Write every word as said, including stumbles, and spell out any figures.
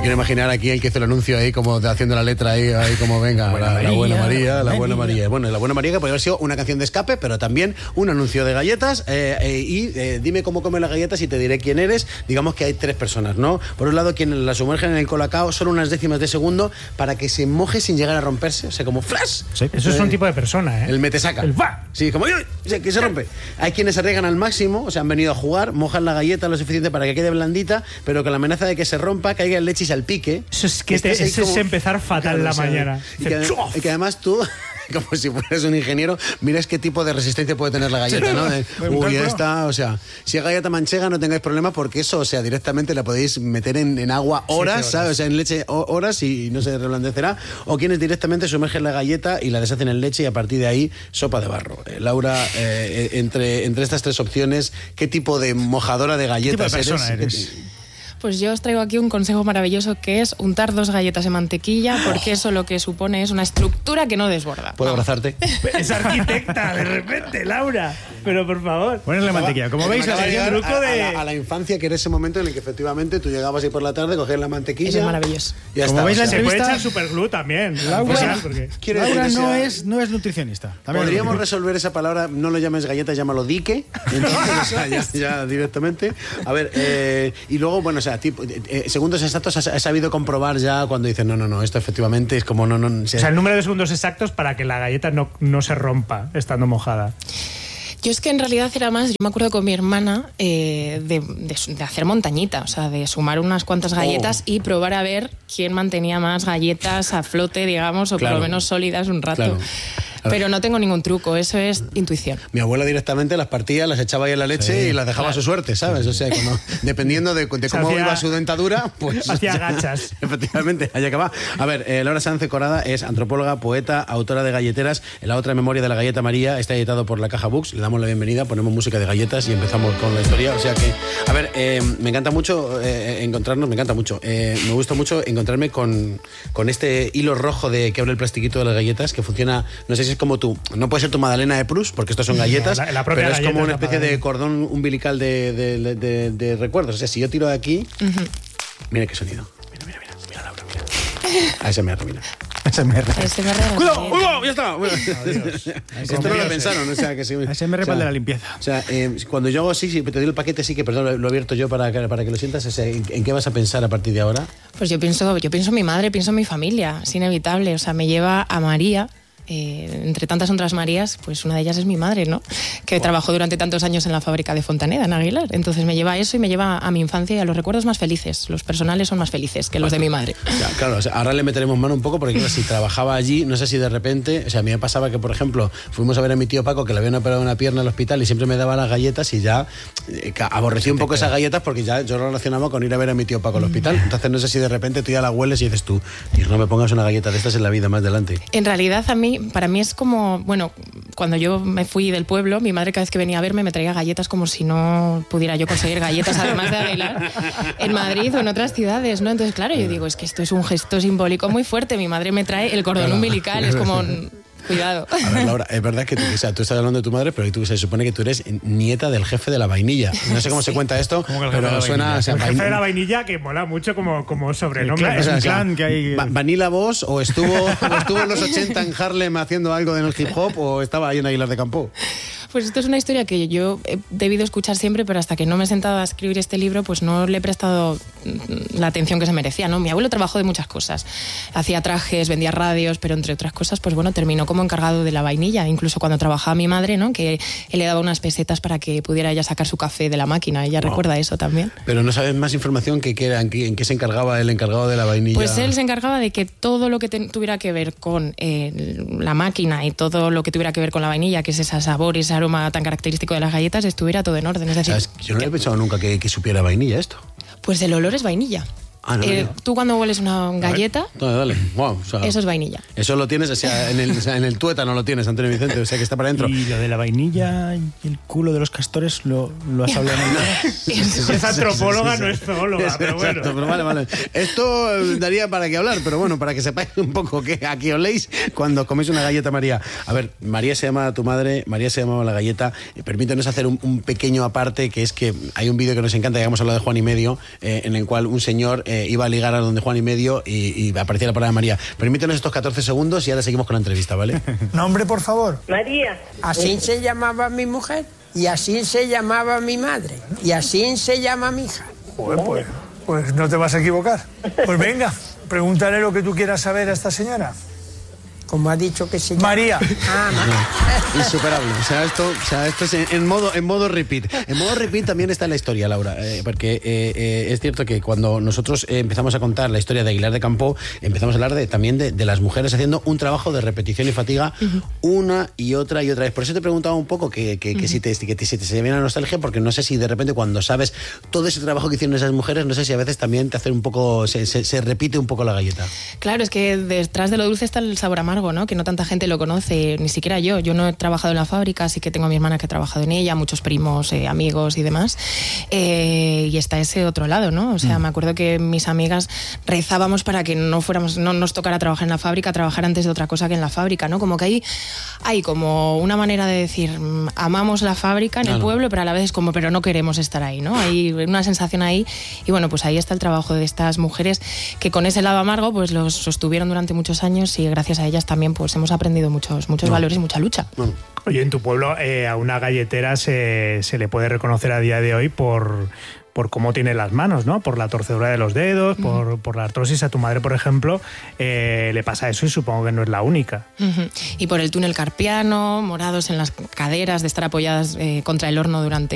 quiero imaginar aquí el que hizo el anuncio ahí, como de, haciendo la letra ahí, ahí como venga, buena la, María, la buena María, la buena María. Bueno, la buena María que podría haber sido una canción de escape, pero también un anuncio de galletas. Eh, eh, y eh, dime cómo comen las galletas y te diré quién eres. Digamos que hay tres personas, ¿no? Por un lado, quienes la sumergen en el colacao solo unas décimas de segundo para que se moje sin llegar a romperse. O sea, como flash. Sí. Eso es un tipo de persona, ¿eh? El metesaca. El va. Sí, como que se rompe. Hay quienes se arriesgan al máximo, o sea, han venido a jugar, mojan la galleta lo suficiente para que quede blandita, pero con la amenaza de que se rompa, caiga en leche y salpique. Eso es, que te, eso como, es empezar fatal claro, la o sea, mañana. Y que, y que además tú, como si fueras un ingeniero, miras qué tipo de resistencia puede tener la galleta, ¿no? De, uy, ya está, o sea, si es galleta manchega no tengáis problema porque eso, o sea, directamente la podéis meter en, en agua horas, sí, ¿sabes? O sea, en leche horas y no se reblandecerá. O quienes directamente sumergen la galleta y la deshacen en leche y a partir de ahí, sopa de barro. Eh, Laura, eh, entre, entre estas tres opciones, ¿qué tipo de mojadora de galletas ¿Qué tipo de persona eres? eres? Pues yo os traigo aquí un consejo maravilloso que es untar dos galletas en mantequilla, porque eso lo que supone es una estructura que no desborda. ¿Puedo Vamos. abrazarte? Es arquitecta, de repente, Laura. Pero por favor. Ponerle mantequilla. Como veis, hay un truco a, de... a, la, a la infancia, que era ese momento en el que efectivamente tú llegabas ahí por la tarde, cogías la mantequilla. Eso es maravilloso. Y ya Como está, veis, o la sea, se puede echar superglue también. Laura, porque... Laura decir, no, sea, es, no es nutricionista. También podríamos resolver esa palabra, no lo llames galleta, llámalo dique. Entonces, o sea, ya, ya directamente. A ver, eh, y luego, bueno, o sea, tipo, eh, segundos exactos has, has sabido comprobar ya cuando dices, no, no, no, esto efectivamente es como no, no. O sea, el número de segundos exactos para que la galleta no, no se rompa estando mojada. Yo es que en realidad era más, yo me acuerdo con mi hermana eh, de, de, de hacer montañita, o sea, de sumar unas cuantas galletas oh. y probar a ver quién mantenía más galletas a flote, digamos, o claro. por lo menos sólidas un rato. Claro. Pero no tengo ningún truco, eso es intuición. Mi abuela directamente las partía, las echaba ahí en la leche sí, y las dejaba claro. a su suerte, ¿sabes? O sea, como, dependiendo de, de cómo hacía, iba su dentadura, pues... Hacía gachas. Efectivamente, allá que va. A ver, eh, Laura Sánchez Corada es antropóloga, poeta, autora de galleteras. En la otra memoria de la galleta María está editado por La Caja Books. Le damos la bienvenida, ponemos música de galletas y empezamos con la historia. O sea que, a ver, eh, me encanta mucho eh, encontrarnos, me encanta mucho. Eh, me gusta mucho encontrarme con, con este hilo rojo de que abre el plastiquito de las galletas, que funciona, no sé si es como tú, no puede ser tu magdalena de Prus, porque estos son galletas, no, la, la pero es como una especie de cordón umbilical de, de, de, de, de recuerdos. O sea, si yo tiro de aquí, uh-huh. mira qué sonido. Mira, mira, mira, mira, Laura, mira. A ese me mira. A ese me ¡Cuidado! ¡Cuidado! ¡Ya está! Bueno, esto no lo pensaron, o sea, que sí. A ese me respalda la limpieza. O sea, eh, cuando yo hago así, si te doy el paquete, sí que, perdón, lo, lo he abierto yo para que, para que lo sientas. O sea, ¿en, ¿en qué vas a pensar a partir de ahora? Pues yo pienso, yo pienso en mi madre, pienso en mi familia, es inevitable. O sea, me lleva a María. Eh, entre tantas otras Marías, pues una de ellas es mi madre, ¿no? Que wow. trabajó durante tantos años en la fábrica de Fontaneda, en Aguilar. Entonces me lleva a eso y me lleva a mi infancia y a los recuerdos más felices. Los personales son más felices que los de mi madre. Ya, claro, o sea, ahora le meteremos mano un poco porque claro, si trabajaba allí, no sé si de repente, o sea, a mí me pasaba que, por ejemplo, fuimos a ver a mi tío Paco que le habían operado una pierna al hospital y siempre me daba las galletas y ya eh, aborrecí un poco esas galletas porque ya yo lo relacionaba con ir a ver a mi tío Paco al hospital. Entonces no sé si de repente tú ya la hueles y dices tú, Dios, no me pongas una galleta de estas en la vida más adelante. En realidad a mí, para mí es como bueno, cuando yo me fui del pueblo, mi madre cada vez que venía a verme me traía galletas como si no pudiera yo conseguir galletas, además de Aguilar, en Madrid o en otras ciudades, ¿no? Entonces, claro, yo digo, es que esto es un gesto simbólico muy fuerte. Mi madre me trae el cordón umbilical, es como... Cuidado. A ver, Laura, es verdad que tú, o sea, tú estás hablando de tu madre, pero tú se supone que tú eres nieta del jefe de la vainilla. No sé cómo sí. se cuenta esto, pero suena... O sea, el jefe de la vainilla que mola mucho como, como sobrenombre. Clan, es o sea, un clan que hay... Va, ¿Vanilla Boss o estuvo, o estuvo en los ochenta en Harlem haciendo algo en el hip hop o estaba ahí en Aguilar de Campo? Pues esto es una historia que yo he debido escuchar siempre, pero hasta que no me he sentado a escribir este libro, pues no le he prestado la atención que se merecía, ¿no? Mi abuelo trabajó de muchas cosas. Hacía trajes, vendía radios, pero entre otras cosas, pues bueno, terminó como encargado de la vainilla. Incluso cuando trabajaba mi madre, ¿no? Que él le daba unas pesetas para que pudiera ella sacar su café de la máquina. Ella wow. recuerda eso también. Pero no sabes más información que, que en, qué, en qué se encargaba el encargado de la vainilla. Pues él se encargaba de que todo lo que te, tuviera que ver con eh, la máquina y todo lo que tuviera que ver con la vainilla, que es ese sabor y ese aroma tan característico de las galletas, estuviera todo en orden. Es decir, ¿sabes? Yo no había pensado nunca que, que supiera vainilla esto. Pues el olor es vainilla. Ah, no, eh, no. Tú cuando hueles una galleta, dale, dale. Wow, o sea, eso es vainilla. Eso lo tienes, o sea, en el, o sea, en el tuétano lo tienes, Antonio Vicente, o sea que está para adentro. Y lo de la vainilla y el culo de los castores, ¿lo, lo has hablado en el... Es antropóloga, no es zoóloga, pero bueno. Exacto, pero vale, vale. Esto daría para qué hablar, pero bueno, para que sepáis un poco que aquí oléis cuando coméis una galleta María. A ver, María se llama tu madre, María se llamaba la galleta. Permítanos hacer un, un pequeño aparte, que es que hay un vídeo que nos encanta, ya hemos hablado de Juan y Medio, eh, en el cual un señor... Eh, eh, iba a ligar a donde Juan y medio y, y aparecía la palabra María. Permítenos estos catorce segundos y ahora seguimos con la entrevista, ¿vale? Nombre, por favor. María. Así se llamaba mi mujer, y así se llamaba mi madre, y así se llama mi hija. Pues, pues, pues no te vas a equivocar. Pues venga, pregúntale lo que tú quieras saber a esta señora. Como ha dicho que se llama. María. Ah, no, insuperable. O sea, esto, o sea, esto es en, en modo en modo repeat. En modo repeat también está la historia, Laura. Eh, porque eh, eh, es cierto que cuando nosotros eh, empezamos a contar la historia de Aguilar de Campoo, empezamos a hablar de, también de, de las mujeres haciendo un trabajo de repetición y fatiga uh-huh. una y otra y otra vez. Por eso te preguntaba un poco que, que, que, uh-huh. si, te, que te, si te se viene la nostalgia, porque no sé si de repente cuando sabes todo ese trabajo que hicieron esas mujeres, no sé si a veces también te hace un poco, se, se, se repite un poco la galleta. Claro, es que detrás de lo dulce está el sabor amargo, ¿no? Que no tanta gente lo conoce, ni siquiera yo. Yo no he trabajado en la fábrica, así que tengo a mi hermana que ha trabajado en ella, muchos primos, eh, amigos y demás. Eh, y está ese otro lado, ¿no? O sea, mm. me acuerdo que mis amigas rezábamos para que no fuéramos, no nos tocara trabajar en la fábrica, trabajar antes de otra cosa que en la fábrica, ¿no? Como que hay, hay como una manera de decir, amamos la fábrica en claro. el pueblo, pero a la vez es como, pero no queremos estar ahí, ¿no? Hay una sensación ahí. Y bueno, pues ahí está el trabajo de estas mujeres que con ese lado amargo, pues los sostuvieron durante muchos años y gracias a ellas también, pues hemos aprendido muchos, muchos no. valores y mucha lucha. No. Oye, en tu pueblo eh, a una galletera se, se le puede reconocer a día de hoy por, por cómo tiene las manos, ¿no? Por la torcedura de los dedos, uh-huh. por, por la artrosis. A tu madre, por ejemplo, eh, le pasa eso y supongo que no es la única. Uh-huh. Y por el túnel carpiano, morados en las caderas de estar apoyadas eh, contra el horno durante